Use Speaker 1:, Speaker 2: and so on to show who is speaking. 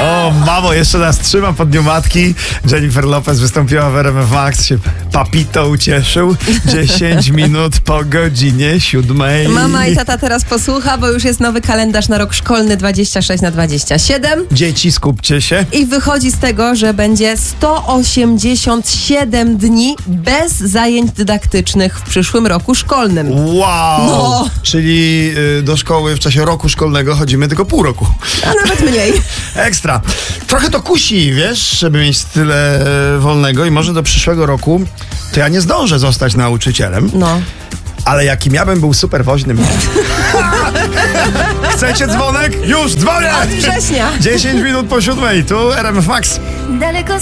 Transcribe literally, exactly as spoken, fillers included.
Speaker 1: O, mamo, jeszcze nas trzyma pod dniu matki. Jennifer Lopez wystąpiła w R M F Max, się papito ucieszył. dziesięć minut po godzinie siódmej.
Speaker 2: Mama i tata teraz posłucha, bo już jest nowy kalendarz na rok szkolny dwadzieścia sześć na dwadzieścia siedem.
Speaker 1: Dzieci, skupcie się.
Speaker 2: I wychodzi z tego, że będzie sto osiemdziesiąt siedem dni bez zajęć dydaktycznych w przyszłym roku szkolnym.
Speaker 1: Wow!
Speaker 2: No.
Speaker 1: Czyli y, do szkoły w czasie roku szkolnego chodzimy tylko pół roku.
Speaker 2: A nawet mniej.
Speaker 1: Ekstra. Trochę to kusi, wiesz, żeby mieć tyle e, wolnego i może do przyszłego roku to ja nie zdążę zostać nauczycielem.
Speaker 2: No.
Speaker 1: Ale jakim ja bym był super woźnym. Chcecie dzwonek? Już dzwonię!
Speaker 2: Od września.
Speaker 1: dziesięć minut po siódmej, tu R M F Max.
Speaker 3: Daleko